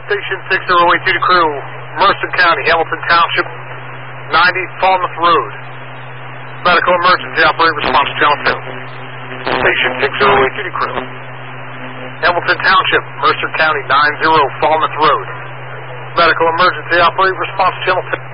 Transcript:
Station 6082 to crew, Mercer County, Hamilton Township, 90 Falmouth Road. Medical emergency, operate response channel 2. Station 6082 to crew. Hamilton Township, Mercer County, 90 Falmouth Road. Medical emergency, operate response channel 2.